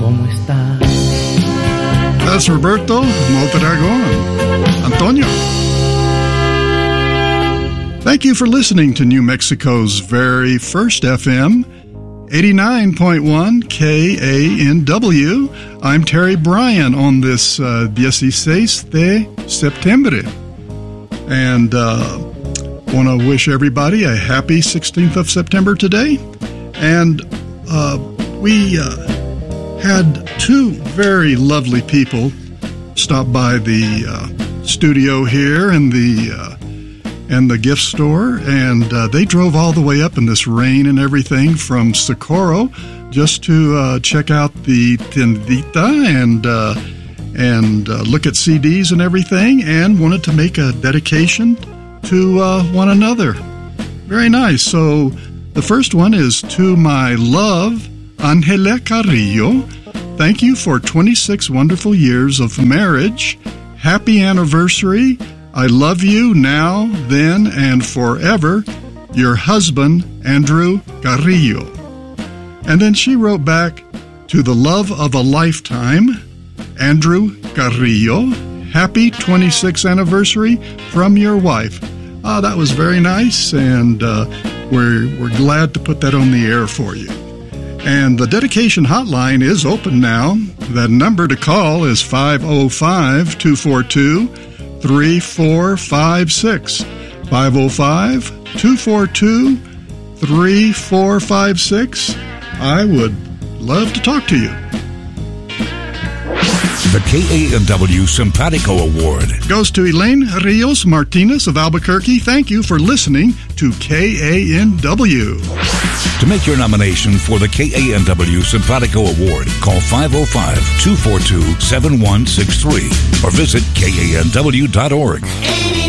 ¿cómo estás? That's Roberto Mondragon. Antonio. Thank you for listening to New Mexico's very first FM, 89.1 KANW. I'm Terry Bryan on this 16 de septiembre. And want to wish everybody a happy 16th of September today. And we had two very lovely people stop by the studio here and the gift store, and they drove all the way up in this rain and everything from Socorro just to check out the tiendita and look at CDs and everything, and wanted to make a dedication to one another. Very nice. So the first one is to my love, Angela Carrillo. Thank you for 26 wonderful years of marriage. Happy anniversary. I love you now, then, and forever. Your husband, Andrew Carrillo. And then she wrote back, to the love of a lifetime, Andrew Carrillo. Happy 26th anniversary from your wife. That was very nice, and we're glad to put that on the air for you. And the dedication hotline is open now. The number to call is 505-242-3456. 505-242-3456. I would love to talk to you. The KANW Simpatico Award goes to Elaine Rios Martinez of Albuquerque. Thank you for listening to KANW. To make your nomination for the KANW Simpatico Award, call 505-242-7163 or visit KANW.org.